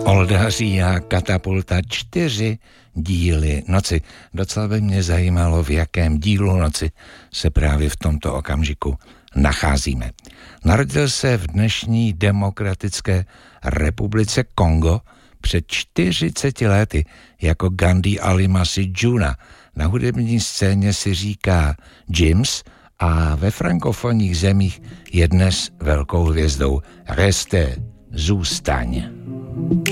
Oldaří a Katapulta 4 díly noci. Docela by mě zajímalo, v jakém dílu noci se právě v tomto okamžiku nacházíme. Narodil se v dnešní demokratické republice Kongo před 40 lety jako Gandhi Alimasi Juna. Na hudební scéně si říká Jims a ve frankofonních zemích je dnes velkou hvězdou. Reste, zůstaň.